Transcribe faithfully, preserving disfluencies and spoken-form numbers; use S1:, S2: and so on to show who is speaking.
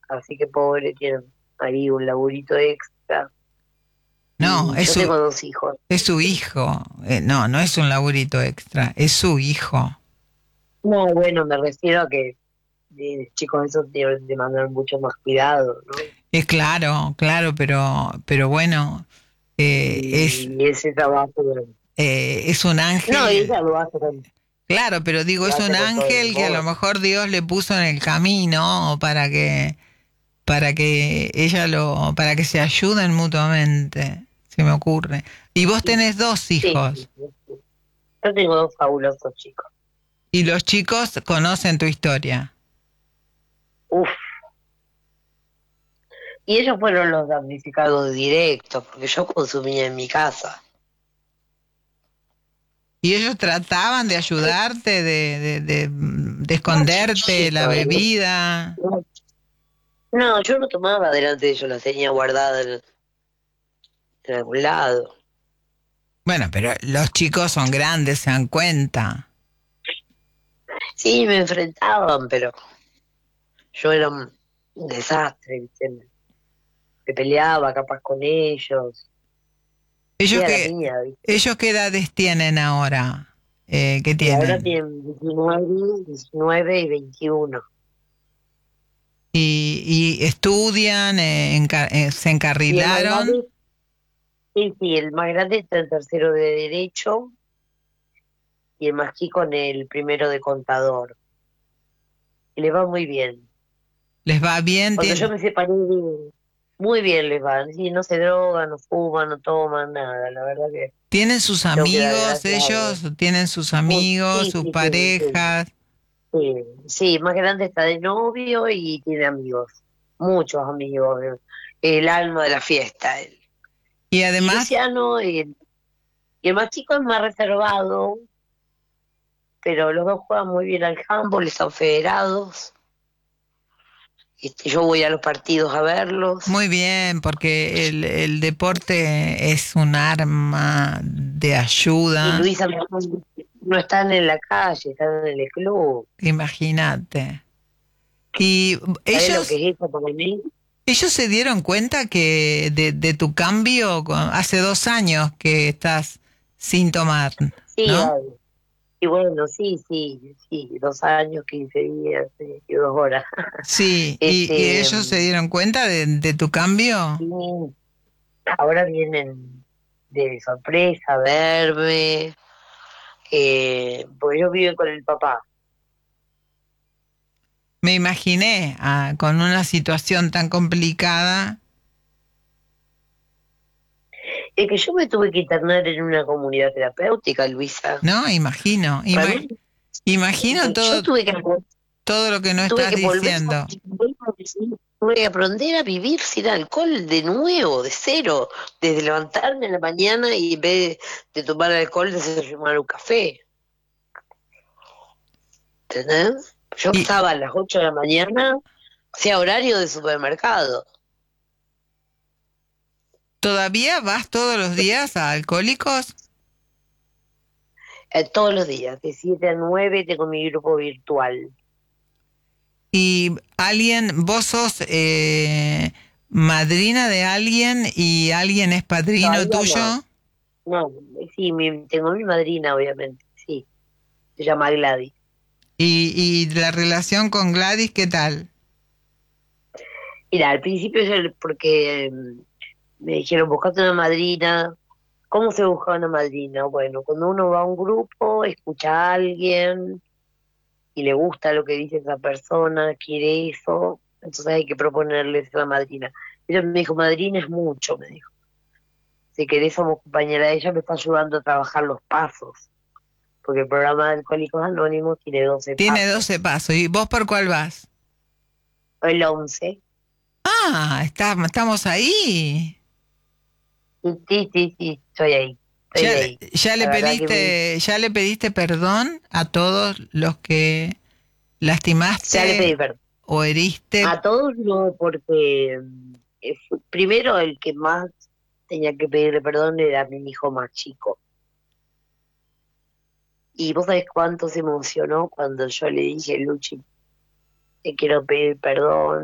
S1: así que pobre, tiene ahí un laburito extra.
S2: No,
S1: Y
S2: es
S1: yo
S2: su,
S1: tengo dos hijos.
S2: es su hijo. Eh, no, no es un laburito extra, es su hijo.
S1: No, bueno, me refiero a que eh, chicos, esos deben demandar mucho más cuidado, ¿no?
S2: Es claro, claro, pero, pero bueno, eh, es,
S1: Y ese trabajo,
S2: eh, es un
S1: no, y ella
S2: ángel.
S1: lo hace con,
S2: Claro, pero digo,
S1: lo
S2: es un
S1: hace con todo el
S2: ángel que a lo
S1: amor.
S2: mejor Dios le puso en el camino para que, para que ella lo, para que se ayuden mutuamente, se me ocurre. Y vos tenés dos
S1: Sí, sí,
S2: hijos,
S1: sí, sí. Yo tengo dos fabulosos chicos.
S2: y los chicos conocen tu historia.
S1: Uf, y ellos fueron los damnificados directos, porque yo consumía en mi casa.
S2: Y ellos trataban de ayudarte, de, de, de, de
S1: No,
S2: esconderte la
S1: chiquito,
S2: bebida.
S1: no, no, yo no tomaba delante de ellos, las tenía guardadas en, en algún lado.
S2: Bueno, pero los chicos son grandes, se dan cuenta.
S1: Sí, me enfrentaban, pero yo era un, un desastre, ¿viste? Me peleaba capaz con ellos.
S2: Ellos
S1: Hacía la
S2: que,
S1: mía, ¿viste?
S2: ellos qué edades tienen ahora, eh, ¿qué
S1: Y ahora
S2: tienen?
S1: tienen diecinueve, diecinueve y veintiuno.
S2: Y, y estudian, eh, enca- eh, se
S1: Y el más
S2: encarrilaron.
S1: grande, sí, sí, el más grande está en tercero de Derecho y el más chico en el primero de Contador. Y les va muy bien.
S2: Les va bien,
S1: Cuando yo
S2: tien-
S1: me separé, muy bien les va. Sí, no se drogan, no fuman, no toman, nada. La verdad que
S2: tienen sus
S1: tengo que dar
S2: amigos,
S1: gracias a Dios.
S2: ellos tienen sus
S1: Muy-
S2: amigos,
S1: Sí,
S2: sus
S1: sí, sí, sí.
S2: parejas.
S1: Sí, sí, más grande está de novio y tiene amigos. Muchos amigos. El alma de la fiesta. Él.
S2: Y
S1: Y
S2: además,
S1: Luciano, el, y el más chico es más reservado, pero los dos juegan muy bien al handball, están federados. Este, yo voy a los partidos a verlos.
S2: muy bien, porque el, el deporte es un arma de
S1: Y
S2: ayuda,
S1: Luisa no, no están en la calle, están en el club.
S2: imagínate. Y
S1: ¿Sabes lo
S2: ellos,
S1: que es eso para mí?
S2: ellos se dieron cuenta que de, de tu cambio con- hace dos años que estás sin tomar,
S1: Sí,
S2: ¿no?
S1: obvio. Y bueno, sí, sí, sí, dos años, quince días eh, y dos horas.
S2: Sí, y, y
S1: Este,
S2: ellos se dieron cuenta de, de tu cambio.
S1: y ahora vienen de sorpresa a verme, eh, porque ellos viven con el papá.
S2: Me imaginé ah, con una situación tan complicada.
S1: Es que yo me tuve que internar en una comunidad terapéutica, Luisa.
S2: No, imagino,
S1: Para
S2: ima-
S1: mí,
S2: imagino
S1: yo
S2: todo,
S1: tuve que,
S2: todo lo que no
S1: tuve
S2: estás
S1: que volver a
S2: diciendo.
S1: vivir, tuve que aprender a vivir sin alcohol de nuevo, de cero, desde levantarme en la mañana y en vez de, de tomar alcohol, desayunar un café. ¿Entendés? Yo
S2: ¿Y
S1: estaba a las ocho de la mañana, hacía horario de supermercado,
S2: todavía vas todos los días a Alcohólicos?
S1: eh, todos los días, de siete a nueve tengo mi grupo virtual.
S2: ¿Y alguien, vos sos eh, madrina de alguien y alguien es padrino
S1: Todavía
S2: tuyo?
S1: no, no, sí, mi- tengo mi madrina, obviamente, sí, se llama Gladys.
S2: ¿Y, y la relación con Gladys qué tal?
S1: Mira, al principio yo, porque eh, me dijeron, buscate una madrina. ¿Cómo se busca una madrina? Bueno, cuando uno va a un grupo, escucha a alguien y le gusta lo que dice esa persona, quiere eso, entonces hay que proponerle ser la madrina. Ella me dijo, madrina es mucho, me dijo. Si querés somos compañera de ella, me está ayudando a trabajar los pasos, porque el programa de Alcohólicos Anónimos tiene doce
S2: Tiene doce
S1: pasos.
S2: pasos. ¿Y vos por cuál vas?
S1: El once.
S2: Ah, está- estamos ahí.
S1: Sí, sí, sí, sí, estoy ahí, estoy
S2: Ya, le-
S1: ahí.
S2: ya le
S1: La verdad que me,
S2: pediste, ya le pediste perdón a todos los que
S1: ya le pedí
S2: lastimaste
S1: perdón.
S2: o heriste.
S1: A todos no, porque mm, eh, fu- primero el que más tenía que pedirle perdón era mi hijo más chico. Y vos sabés cuánto se emocionó cuando yo le dije, Luchi, te quiero pedir perdón,